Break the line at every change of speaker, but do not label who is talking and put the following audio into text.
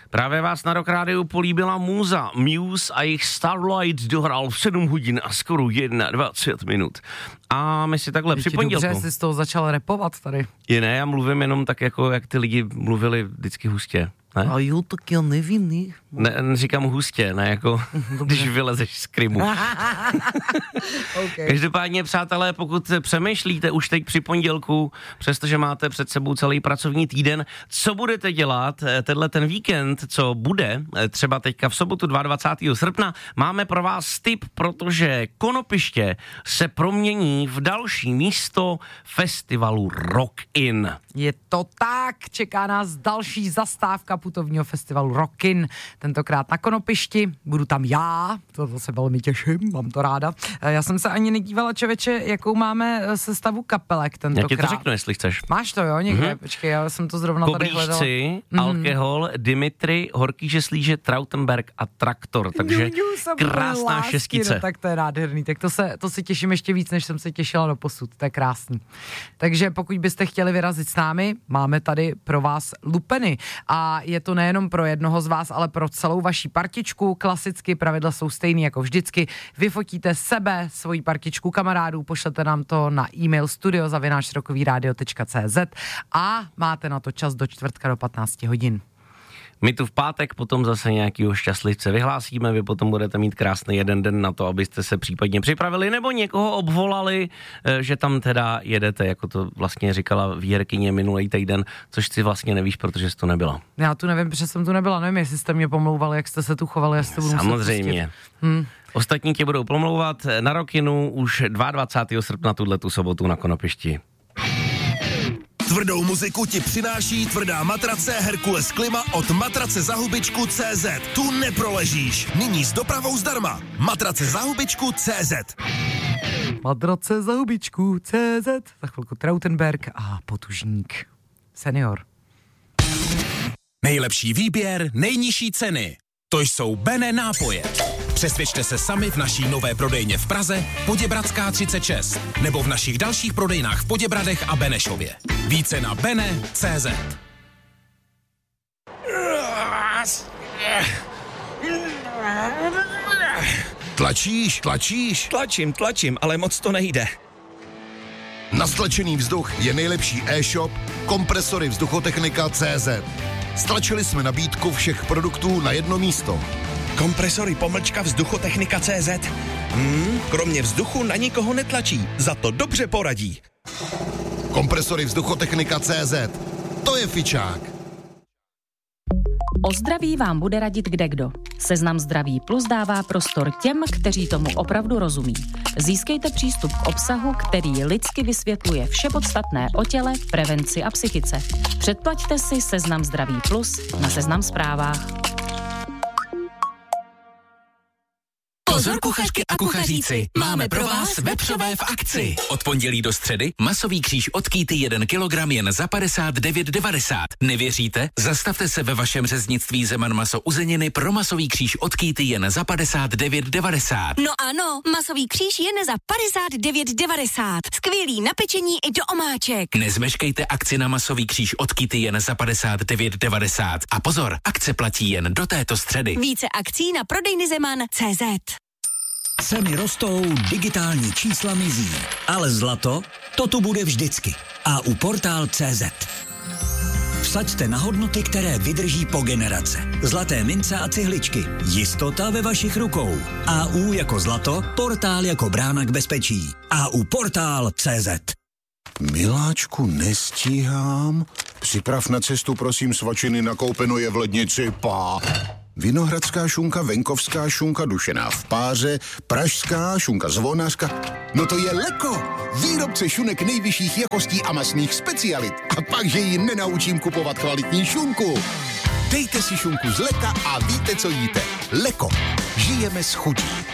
Právě vás na Rock Rádiu políbila Muza. Muse a jejich Starlight dohrál v 7 hodin a skoro 21 minut. A my si takhle při pondělku.
Dobře, jsi z toho začal rapovat tady.
Ne, já mluvím jenom tak, jako jak ty lidi mluvili vždycky hustě. Ne?
A jo, tak já nevím,
ne? Říkám hustě, ne jako když vylezeš z Krymu.
Okay.
Každopádně, přátelé, pokud přemýšlíte už teď při pondělku, přestože máte před sebou celý pracovní týden, co budete dělat ten víkend, co bude, třeba teďka v sobotu 22. srpna, máme pro vás tip, protože Konopiště se promění v další místo festivalu Rock In.
Je to tak, čeká nás další zastávka putovního festivalu Rock In, tentokrát na Konopišti, budu tam já, to se velmi těším, mám to ráda. Já jsem se ani nedívala, čověče, jakou máme sestavu kapelek tentokrát.
Já ti to řeknu, jestli chceš.
Máš to, jo, někde, počkej, já jsem to zrovna tady hledal.
Koblížci, Alkohol, Dimitri, Horký Slíže, Trautenberg a Traktor, takže krásná šestice.
No, tak to je nádherný, tak to si těším ještě víc, než jsem se těšila doposud, to je krásný. Takže pokud byste chtěli vyrazit s námi, máme tady pro vás lupeny a je to nejenom pro jednoho z vás, ale pro celou vaší partičku. Klasicky pravidla jsou stejný jako vždycky. Vyfotíte sebe, svoji partičku kamarádů, pošlete nám to na e-mail studio@rockovyradio.cz a máte na to čas do čtvrtka do 15 hodin.
My tu v pátek potom zase nějakýho šťastlivce vyhlásíme, vy potom budete mít krásný jeden den na to, abyste se případně připravili nebo někoho obvolali, že tam teda jedete, jako to vlastně říkala Věrkyně minulý týden, což si vlastně nevíš, protože jsi tu nebyla.
Já tu nevím, protože jsem tu nebyla, nevím, jestli jste mě pomlouvali, jak jste se tu chovali, jestli to budu
samozřejmě. Ostatní tě budou pomlouvat na Rockinu už 22. srpna tuhletu sobotu na Konopišti.
Tvrdou muziku ti přináší tvrdá matrace Herkules Klima od matracezahubičku.cz. Tu neproležíš. Nyní s dopravou zdarma. Matracezahubičku.cz.
Matracezahubičku.cz. Za chvilku Trautenberg a Potužník. Senior.
Nejlepší výběr, nejnižší ceny. To jsou Bene nápoje. Přesvědčte se sami v naší nové prodejně v Praze, Poděbradská 36, nebo v našich dalších prodejnách v Poděbradech a Benešově. Více na bene.cz. Tlačíš?
Tlačím, ale moc to nejde.
Na stlačený vzduch je nejlepší e-shop Kompresory Vzduchotechnika.cz. Stlačili jsme nabídku všech produktů na jedno místo.
Kompresory _vzduchotechnika.cz. Kromě vzduchu na nikoho netlačí, za to dobře poradí.
Kompresory Vzduchotechnika.cz. To je fičák.
O zdraví vám bude radit kdekdo. Seznam Zdraví Plus dává prostor těm, kteří tomu opravdu rozumí. Získejte přístup k obsahu, který lidsky vysvětluje vše podstatné o těle, prevenci a psychice. Předplaťte si Seznam Zdraví Plus na Seznam Zprávách.
Pozor kuchařky a kuchaříci, máme pro vás vepřové v akci. Od pondělí do středy masový kříž od Kýty 1 kilogram jen za 59,90. Nevěříte? Zastavte se ve vašem řeznictví Zeman maso uzeniny pro masový kříž od Kýty jen za 59,90.
No ano, masový kříž jen za 59,90. Skvělý na pečení i do omáček.
Nezmeškejte akci na masový kříž od Kýty jen za 59,90. A pozor, akce platí jen do této středy.
Více akcí na prodejny Zeman.cz.
Ceny rostou, digitální čísla mizí, ale zlato, to tu bude vždycky. A u Portál.cz. Vsaďte na hodnoty, které vydrží po generace. Zlaté mince a cihličky. Jistota ve vašich rukou. AU jako zlato, Portál jako brána k bezpečí. AU Portál.cz.
Miláčku, nestíhám. Připrav na cestu, prosím, svačiny, nakoupeno je v lednici, pá. Vinohradská šunka, venkovská šunka, dušená v páře, pražská šunka zvonařka. No to je Leko, výrobce šunek nejvyšších jakostí a masných specialit. A pak, že ji nenaučím kupovat kvalitní šunku. Dejte si šunku z Leka a víte, co jíte. Leko, žijeme s chutí.